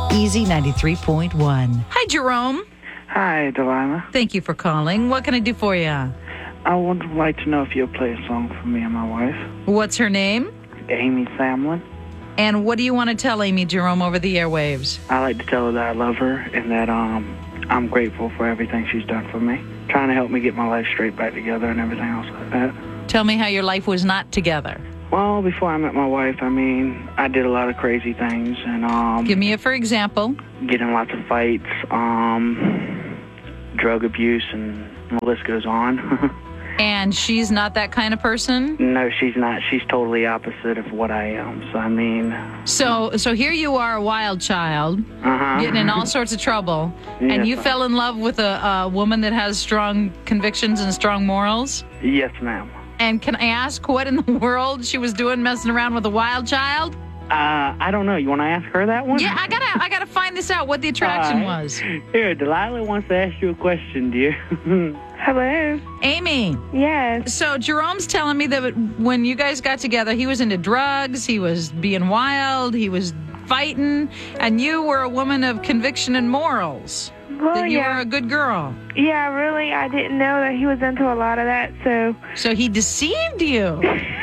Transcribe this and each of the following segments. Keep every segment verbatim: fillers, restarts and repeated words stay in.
Easy ninety-three point one. Hi, Jerome. Hi, Delilah. Thank you for calling. What can I do for you? I would like to know if you'll play a song for me and my wife, What's her name? Amy Samlin. And what do you want to tell Amy, Jerome, over the airwaves? I like to tell her that I love her and that um I'm grateful for everything she's done for me, trying to help me get my life straight back together and everything else like that. Tell me how your life was not together. Well, before I met my wife, I mean, I did a lot of crazy things and um Give me a for example. get in lots of fights, um drug abuse, and the list goes on. And she's not that kind of person? No, she's not. She's totally opposite of what I am. So, I mean... So so here you are, a wild child, Uh-huh. getting in all sorts of trouble, and Yes, you ma'am. fell in love with a, a woman that has strong convictions and strong morals? Yes, ma'am. And can I ask what in the world she was doing messing around with a wild child? Uh, I don't know. You want to ask her that one? Yeah, I gotta I gotta find this out, what the attraction All right. was. Here, Delilah wants to ask you a question, dear. Hello. Amy, Yes. so Jerome's telling me that when you guys got together, he was into drugs, he was being wild, he was fighting, and you were a woman of conviction and morals. Well, That you yeah. were a good girl. Yeah, really, I didn't know that he was into a lot of that, so So he deceived you.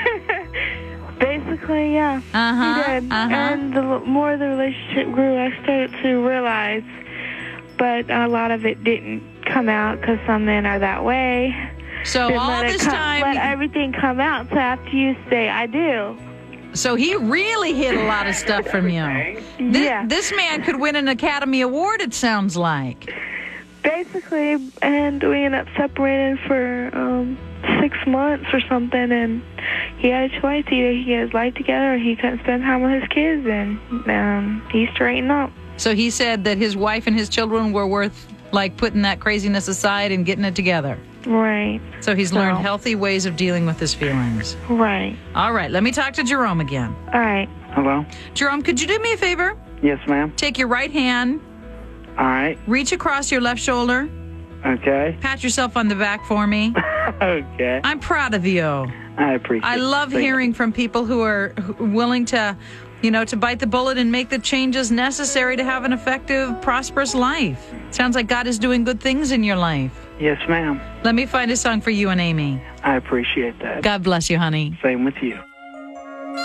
basically, yeah, Uh-huh, he did. uh-huh. And the l- more the relationship grew, I started to realize, but a lot of it didn't come out because some men are that way. So Then all let it this come, time, let everything come out, so after you say, I do. so he really hid a lot of stuff from you. This, Yeah. this man could win an Academy Award, it sounds like. Basically, and we ended up separating for um, six months or something, and he had a choice. Either he get his life together or he couldn't spend time with his kids, and um, he straightened up. So he said that his wife and his children were worth, like, putting that craziness aside and getting it together. Right, So he's learned Wow. healthy ways of dealing with his feelings. right. All right, let me talk to Jerome again. All right. Hello? Jerome, could you do me a favor? Yes, ma'am. Take your right hand, All right. reach across your left shoulder, Okay. pat yourself on the back for me. Okay. I'm proud of you. I appreciate I it. love Thank hearing from people who are who- willing to, you know, to bite the bullet and make the changes necessary to have an effective, prosperous life. Sounds like God is doing good things in your life. you. Yes, ma'am. Let me find a song for you and Amy. I appreciate that. God bless you, honey. Same with you.